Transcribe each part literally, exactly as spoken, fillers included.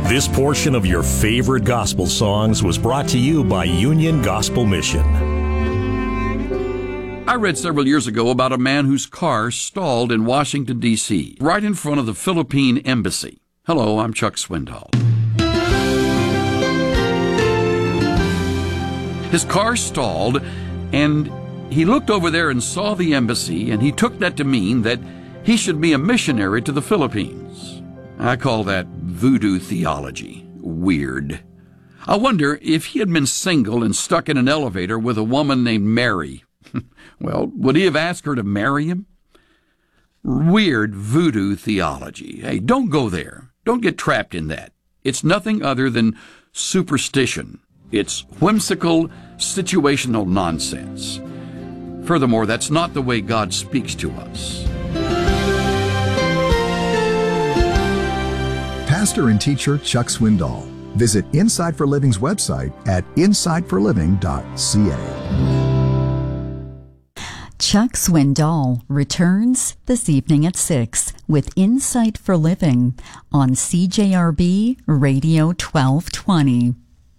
This portion of your favorite gospel songs was brought to you by Union Gospel Mission. I read several years ago about a man whose car stalled in Washington, D C, right in front of the Philippine Embassy. Hello, I'm Chuck Swindoll. His car stalled, and he looked over there and saw the embassy, and he took that to mean that he should be a missionary to the Philippines. I call that voodoo theology. Weird. I wonder if he had been single and stuck in an elevator with a woman named Mary. Well, would he have asked her to marry him? Weird voodoo theology. Hey, don't go there. Don't get trapped in that. It's nothing other than superstition. It's whimsical, situational nonsense. Furthermore, that's not the way God speaks to us. Pastor and teacher Chuck Swindoll. Visit Insight for Living's website at insight for living dot c a. Chuck Swindoll returns this evening at six with Insight for Living on C J R B Radio twelve twenty.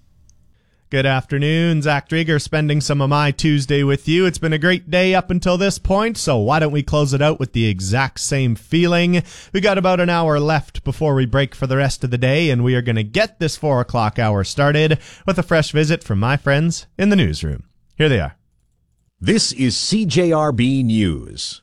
Good afternoon. Zach Drieger spending some of my Tuesday with you. It's been a great day up until this point, so why don't we close it out with the exact same feeling? We got about an hour left before we break for the rest of the day, and we are going to get this four o'clock hour started with a fresh visit from my friends in the newsroom. Here they are. This is C J R B News.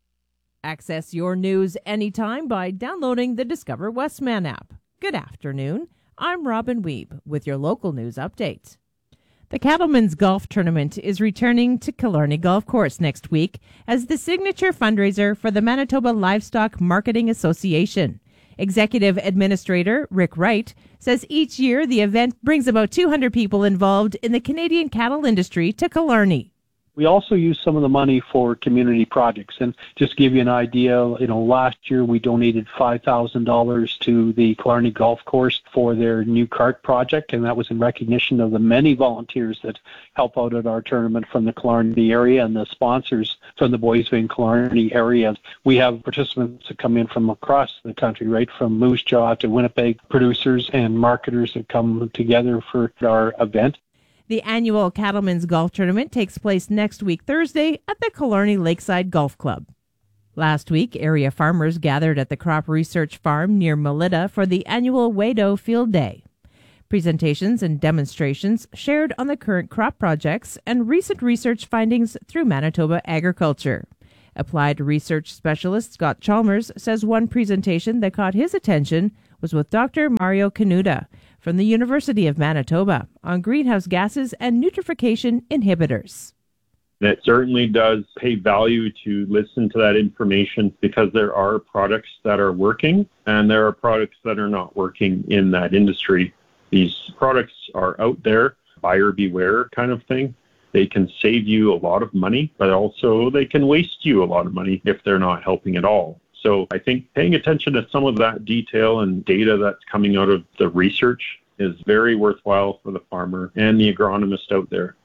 Access your news anytime by downloading the Discover Westman app. Good afternoon. I'm Robin Weeb with your local news update. The Cattlemen's Golf Tournament is returning to Killarney Golf Course next week as the signature fundraiser for the Manitoba Livestock Marketing Association. Executive Administrator Rick Wright says each year the event brings about two hundred people involved in the Canadian cattle industry to Killarney. We also use some of the money for community projects. And just to give you an idea, you know, last year we donated five thousand dollars to the Killarney Golf Course for their new cart project, and that was in recognition of the many volunteers that help out at our tournament from the Killarney area and the sponsors from the Boysville Killarney area. We have participants that come in from across the country, right from Moose Jaw to Winnipeg, producers and marketers that come together for our event. The annual Cattlemen's Golf Tournament takes place next week, Thursday, at the Killarney Lakeside Golf Club. Last week, area farmers gathered at the Crop Research Farm near Melita for the annual Wado Field Day. Presentations and demonstrations shared on the current crop projects and recent research findings through Manitoba agriculture. Applied research specialist Scott Chalmers says one presentation that caught his attention was with Doctor Mario Canuta from the University of Manitoba on greenhouse gases and nutrification inhibitors. It certainly does pay value to listen to that information because there are products that are working and there are products that are not working in that industry. These products are out there, buyer beware kind of thing. They can save you a lot of money, but also they can waste you a lot of money if they're not helping at all. So I think paying attention to some of that detail and data that's coming out of the research is very worthwhile for the farmer and the agronomist out there.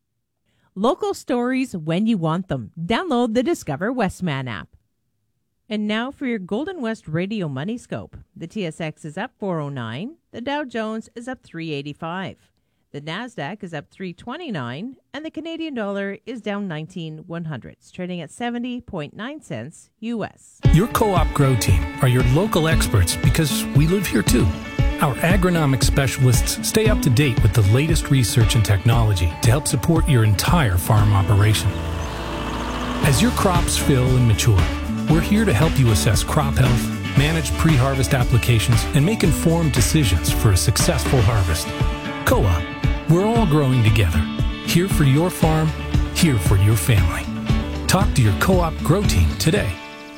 Local stories when you want them. Download the Discover Westman app. And now for your Golden West Radio Money Scope. The T S X is up four oh nine. The Dow Jones is up three eighty-five. The NASDAQ is up three twenty-nine, and the Canadian dollar is down nineteen one hundredths, trading at seventy point nine cents U S. Your Co-op Grow Team are your local experts because we live here too. Our agronomic specialists stay up to date with the latest research and technology to help support your entire farm operation. As your crops fill and mature, we're here to help you assess crop health, manage pre-harvest applications, and make informed decisions for a successful harvest. Co-op. We're all growing together. Here for your farm, here for your family. Talk to your Co-op Grow Team today.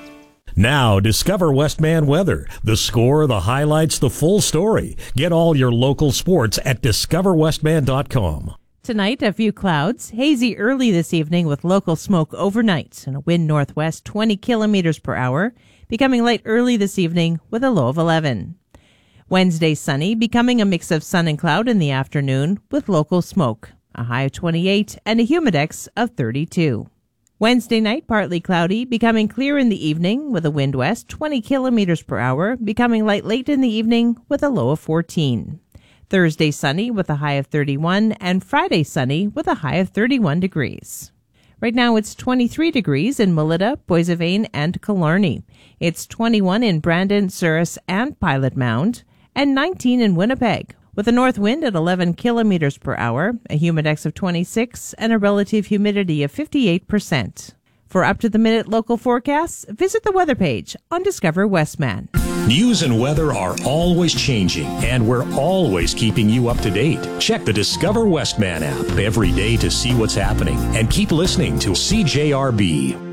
Now, discover Westman weather. The score, the highlights, the full story. Get all your local sports at discover westman dot com. Tonight, a few clouds. Hazy early this evening with local smoke overnight and a wind northwest twenty kilometers per hour. Becoming light early this evening with a low of eleven. Wednesday sunny, becoming a mix of sun and cloud in the afternoon with local smoke. A high of twenty-eight and a humidex of thirty-two. Wednesday night, partly cloudy, becoming clear in the evening with a wind west twenty kilometers per hour, becoming light late in the evening with a low of fourteen. Thursday sunny with a high of thirty-one, and Friday sunny with a high of thirty-one degrees. Right now it's twenty-three degrees in Melita, Boissevain, and Killarney. It's twenty-one in Brandon, Souris, and Pilot Mound, and nineteen in Winnipeg, with a north wind at eleven kilometers per hour, a humidex of twenty-six, and a relative humidity of fifty-eight percent. For up-to-the-minute local forecasts, visit the weather page on Discover Westman. News and weather are always changing, and we're always keeping you up to date. Check the Discover Westman app every day to see what's happening, and keep listening to C J R B.